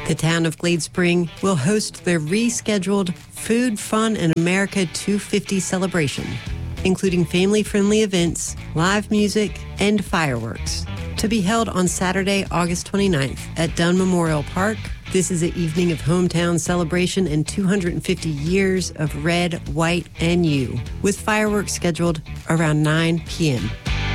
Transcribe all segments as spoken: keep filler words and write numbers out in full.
The town of Glade Spring will host their rescheduled Food, Fun, in America two fifty celebration, including family-friendly events, live music, and fireworks. To be held on Saturday, August twenty-ninth at Dunn Memorial Park, this is an evening of hometown celebration and two hundred fifty years of red, white, and you, with fireworks scheduled around nine p.m.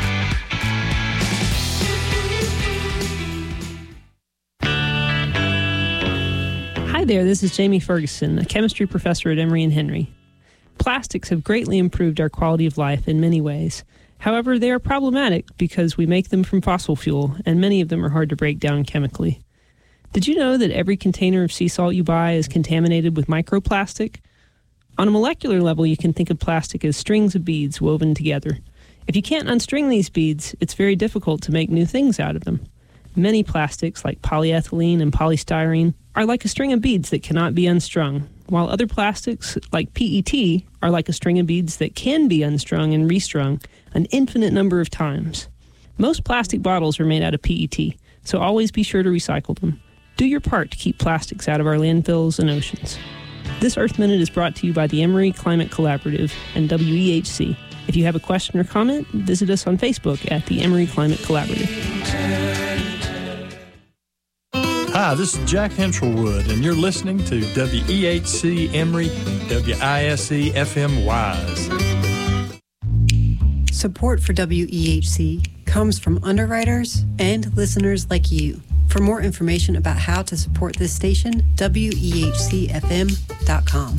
Hi there, this is Jamie Ferguson, a chemistry professor at Emory and Henry. Plastics have greatly improved our quality of life in many ways. However, they are problematic because we make them from fossil fuel, and many of them are hard to break down chemically. Did you know that every container of sea salt you buy is contaminated with microplastic? On a molecular level, you can think of plastic as strings of beads woven together. If you can't unstring these beads, it's very difficult to make new things out of them. Many plastics, like polyethylene and polystyrene, are like a string of beads that cannot be unstrung, while other plastics, like P E T, are like a string of beads that can be unstrung and restrung an infinite number of times. Most plastic bottles are made out of P E T, so always be sure to recycle them. Do your part to keep plastics out of our landfills and oceans. This Earth Minute is brought to you by the Emory Climate Collaborative and W E H C. If you have a question or comment, visit us on Facebook at the Emory Climate Collaborative. Hi, this is Jack Henselwood, and you're listening to W E H C Emory, W I S E F M Wise. Support for W E H C comes from underwriters and listeners like you. For more information about how to support this station, W E H C F M dot com.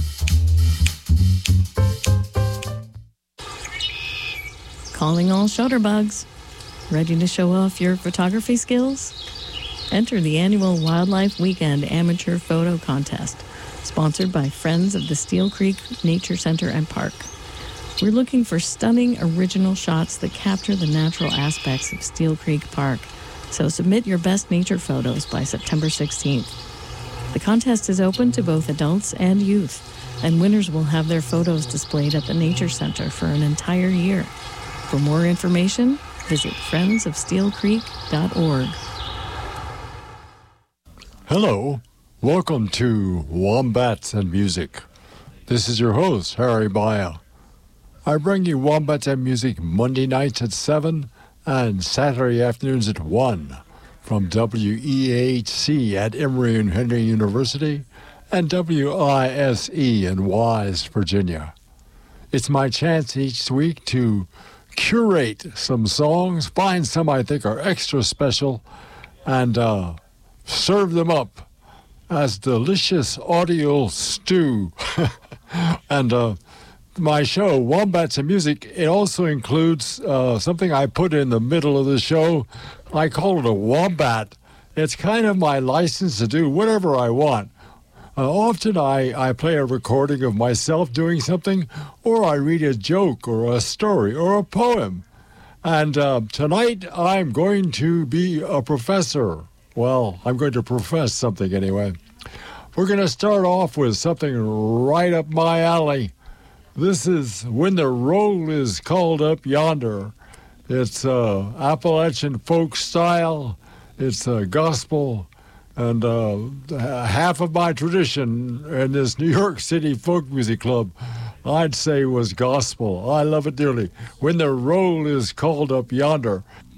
Calling all shutterbugs. Ready to show off your photography skills? Enter the annual Wildlife Weekend Amateur Photo Contest, sponsored by Friends of the Steel Creek Nature Center and Park. We're looking for stunning original shots that capture the natural aspects of Steel Creek Park, so submit your best nature photos by September sixteenth. The contest is open to both adults and youth, and winners will have their photos displayed at the Nature Center for an entire year. For more information, visit friends of steel creek dot org. Hello, welcome to Wombats and Music. This is your host, Harry Baya. I bring you Wombats and Music Monday nights at seven and Saturday afternoons at one from W E H C at Emory and Henry University and W I S E in Wise, Virginia. It's my chance each week to curate some songs, find some I think are extra special, and uh, serve them up as delicious audio stew. and uh, my show, Wombats and Music, it also includes uh, something I put in the middle of the show. I call it a wombat. It's kind of my license to do whatever I want. Uh, often I, I play a recording of myself doing something, or I read a joke or a story or a poem. And uh, tonight I'm going to be a professor. Well, I'm going to profess something anyway. We're going to start off with something right up my alley. This is When the Roll is Called Up Yonder. It's uh, Appalachian folk style. It's uh, gospel. And uh, half of my tradition in this New York City folk music club, I'd say, was gospel. I love it dearly. When the Roll is Called Up Yonder.